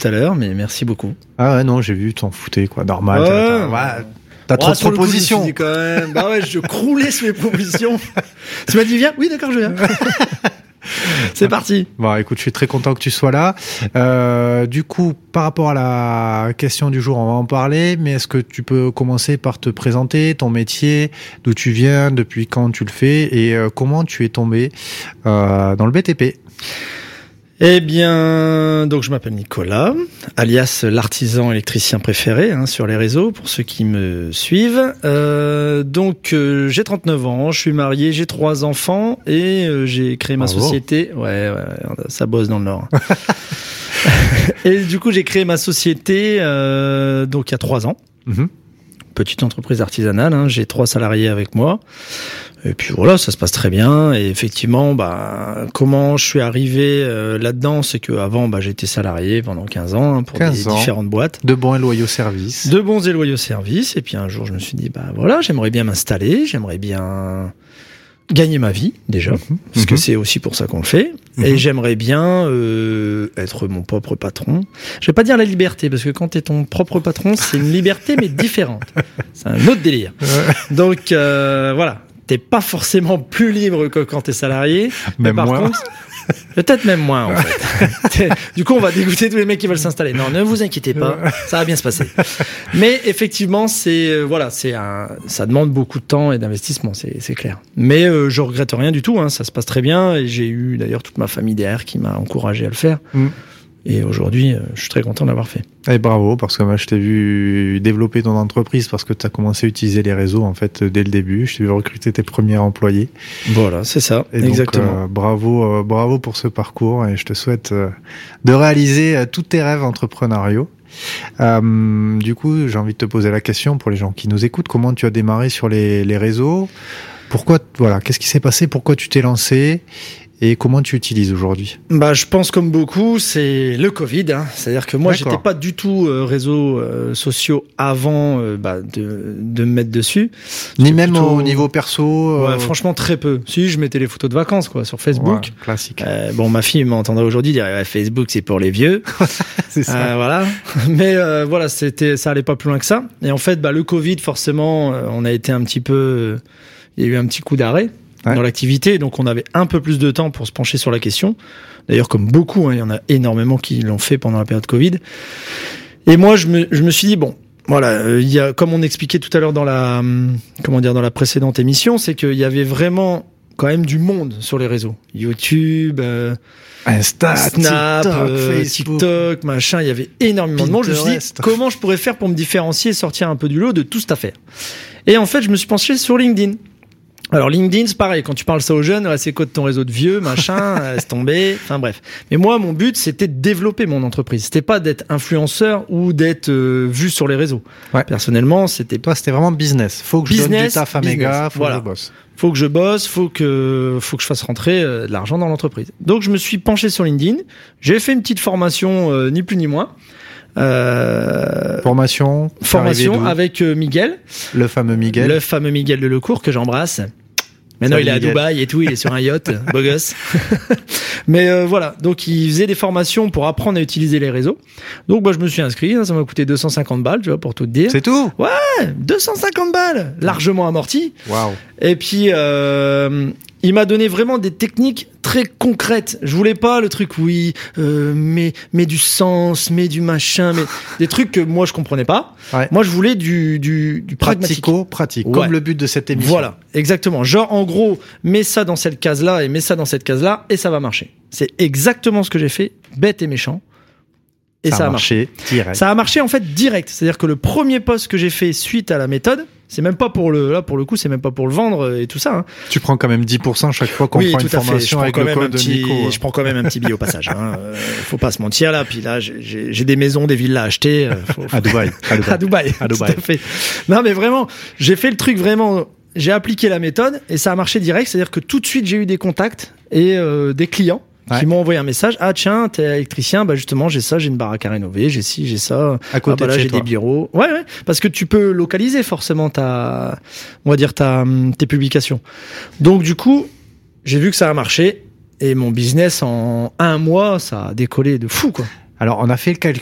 tout à l'heure, mais merci beaucoup. Ah ouais, non, j'ai vu, t'en foutais, quoi. Normal. T'as trop de sur le coup, propositions. je me suis dit quand même. Bah ouais, je croulais sur mes propositions. Tu m'as dit viens. Oui, d'accord, je viens. C'est parti. Bon, écoute, je suis très content que tu sois là. Du coup, par rapport à la question du jour, on va en parler, mais est-ce que tu peux commencer par te présenter, ton métier, d'où tu viens, depuis quand tu le fais et comment tu es tombé dans le BTP? Eh bien, donc je m'appelle Nicolas, alias l'artisan électricien préféré sur les réseaux, pour ceux qui me suivent. J'ai 39 ans, je suis marié, j'ai 3 enfants et j'ai créé ma société. Ouais, ça bosse dans le Nord. Et du coup, j'ai créé ma société donc il y a 3 ans. Mm-hmm. Petite entreprise artisanale, j'ai 3 salariés avec moi. Et puis voilà, ça se passe très bien. Et effectivement, comment je suis arrivé là-dedans, c'est que avant, j'étais salarié pendant 15 ans pour différentes boîtes. De bons et loyaux services. De bons et loyaux services. Et puis un jour, je me suis dit, j'aimerais bien m'installer, j'aimerais bien gagner ma vie déjà, parce que c'est aussi pour ça qu'on le fait. Et j'aimerais bien être mon propre patron. Je vais pas dire la liberté, parce que quand t'es ton propre patron, c'est une liberté mais différente. C'est un autre délire. Donc voilà. T'es pas forcément plus libre que quand t'es salarié. Mais par contre, peut-être même moins, en fait. Du coup, on va dégoûter tous les mecs qui veulent s'installer. Non, ne vous inquiétez pas. Ça va bien se passer. Mais effectivement, ça demande beaucoup de temps et d'investissement, c'est clair. Mais je regrette rien du tout, ça se passe très bien. Et j'ai eu d'ailleurs toute ma famille derrière qui m'a encouragé à le faire. Et aujourd'hui, je suis très content de l'avoir fait. Et bravo, parce que moi, je t'ai vu développer ton entreprise parce que tu as commencé à utiliser les réseaux, en fait, dès le début. Je t'ai vu recruter tes premiers employés. Voilà, c'est ça, et exactement. Donc, bravo pour ce parcours et je te souhaite de réaliser tous tes rêves entrepreneuriaux. Du coup, j'ai envie de te poser la question pour les gens qui nous écoutent. Comment tu as démarré sur les réseaux? Pourquoi, qu'est-ce qui s'est passé? Pourquoi tu t'es lancé? Et comment tu utilises aujourd'hui? Je pense comme beaucoup, c'est le Covid. C'est-à-dire que moi, j'étais pas du tout réseaux sociaux avant de me mettre dessus. Ni même plutôt au niveau perso. Ouais, franchement très peu. Si, je mettais les photos de vacances sur Facebook. Ouais, classique. Ma fille m'entendrait aujourd'hui dire Facebook c'est pour les vieux. C'est ça. Voilà. Mais ça allait pas plus loin que ça. Et en fait, le Covid, forcément, on a été un petit peu. Il y a eu un petit coup d'arrêt. Dans l'activité, donc on avait un peu plus de temps pour se pencher sur la question. D'ailleurs, comme beaucoup, il y en a énormément qui l'ont fait pendant la période Covid. Et moi, je me suis dit il y a, comme on expliquait tout à l'heure dans la précédente émission, c'est qu'il y avait vraiment quand même du monde sur les réseaux, YouTube, Insta, Snap, Facebook, TikTok, machin. Il y avait énormément de monde. Je me suis dit comment je pourrais faire pour me différencier et sortir un peu du lot de tout cette affaire. Et en fait, je me suis penché sur LinkedIn. Alors LinkedIn, c'est pareil, quand tu parles ça aux jeunes, c'est quoi de ton réseau de vieux, machin, laisse tomber, enfin bref. Mais moi, mon but, c'était de développer mon entreprise. C'était pas d'être influenceur ou d'être vu sur les réseaux. Ouais. Personnellement, c'était vraiment business. Faut que je donne du taf à mes gars, faut que je bosse. Faut que je bosse, faut que je fasse rentrer de l'argent dans l'entreprise. Donc je me suis penché sur LinkedIn, j'ai fait une petite formation, ni plus ni moins. Formation avec Miguel. Le fameux Miguel de Lecourt que j'embrasse. Maintenant, il est à Dubaï et tout, il est sur un yacht, beau gosse. Mais voilà, donc il faisait des formations pour apprendre à utiliser les réseaux. Donc je me suis inscrit, ça m'a coûté 250 balles, tu vois, pour tout te dire. C'est tout? Ouais, 250 balles, largement amorti. Waouh. Et puis il m'a donné vraiment des techniques très concrètes. Je voulais pas le truc mais du sens, mais du machin, mais des trucs que moi je comprenais pas. Ouais. Moi je voulais du pragmatique. Pratique, comme le but de cette émission. Voilà, exactement. Genre en gros, mets ça dans cette case-là et mets ça dans cette case-là et ça va marcher. C'est exactement ce que j'ai fait, bête et méchant. Et ça a marché direct. Ça a marché en fait direct. C'est-à-dire que le premier post que j'ai fait suite à la méthode, c'est même pas pour le coup, c'est même pas pour le vendre et tout ça. Tu prends quand même 10% chaque fois qu'on prend une formation avec le code de Nico. Je prends quand même un petit billet au passage. Faut pas se mentir là. Puis là, j'ai des maisons, des villas à acheter. À Dubaï. À Dubaï. Tout à fait. Non mais vraiment, j'ai fait le truc vraiment. J'ai appliqué la méthode et ça a marché direct. C'est-à-dire que tout de suite, j'ai eu des contacts et des clients. Qui m'ont envoyé un message. Ah tiens, t'es électricien, justement j'ai ça, j'ai une baraque à rénover, j'ai ci, j'ai ça. À côté de chez j'ai toi. Des bureaux. Ouais, parce que tu peux localiser forcément tes publications. Donc du coup, j'ai vu que ça a marché et mon business en 1 mois, ça a décollé de fou quoi. Alors, on a fait le calcul